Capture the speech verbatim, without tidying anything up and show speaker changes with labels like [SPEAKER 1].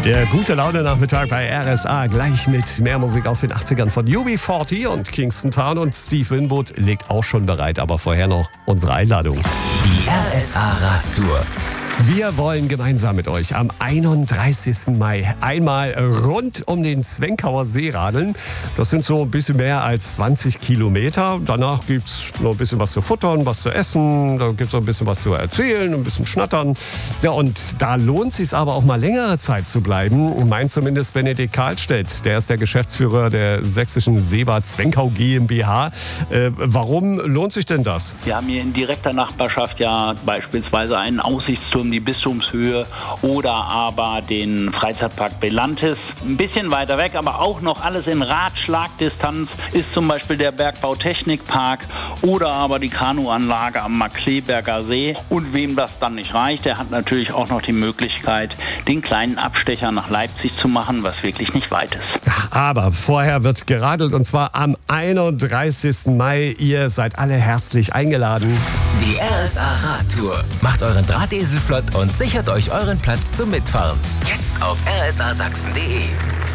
[SPEAKER 1] Der gute Laune-Nachmittag bei R S A, gleich mit mehr Musik aus den achtzigern von U B vierzig und Kingston Town, und Steve Winwood legt auch schon bereit, aber vorher noch unsere Einladung.
[SPEAKER 2] Die R S A Radtour.
[SPEAKER 1] Wir wollen gemeinsam mit euch am einunddreißigsten Mai einmal rund um den Zwenkauer See radeln. Das sind so ein bisschen mehr als zwanzig Kilometer. Danach gibt es noch ein bisschen was zu futtern, was zu essen. Da gibt es noch ein bisschen was zu erzählen, ein bisschen schnattern. Ja, und da lohnt es sich aber auch mal längere Zeit zu bleiben. Meint zumindest Benedikt Karlstedt. Der ist der Geschäftsführer der sächsischen Seebad Zwenkau GmbH. Äh, warum lohnt sich denn das?
[SPEAKER 3] Wir haben hier in direkter Nachbarschaft ja beispielsweise einen Aussichtsturm, die Bistumshöhe, oder aber den Freizeitpark Belantis. Ein bisschen weiter weg, aber auch noch alles in Ratschlagdistanz ist zum Beispiel der Bergbautechnikpark oder aber die Kanuanlage am Markleeberger See. Und wem das dann nicht reicht, der hat natürlich auch noch die Möglichkeit, den kleinen Abstecher nach Leipzig zu machen, was wirklich nicht weit ist.
[SPEAKER 1] Aber vorher wird geradelt, und zwar am einunddreißigsten Mai. Ihr seid alle herzlich eingeladen.
[SPEAKER 2] Die R S A Radtour. Macht euren Drahtesel flott und sichert euch euren Platz zum Mitfahren. Jetzt auf r s a sachsen punkt d e.